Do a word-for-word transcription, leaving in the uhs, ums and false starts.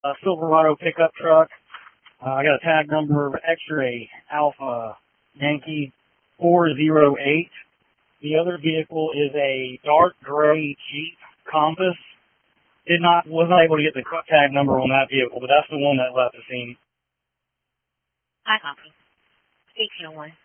a Silverado pickup truck. Uh, I got a tag number of X-ray Alpha Yankee four zero eight. The other vehicle is a dark gray Jeep Compass. Did not, was not able to get the tag number on that vehicle, but that's the one that left the scene. I copy. eighteen oh one.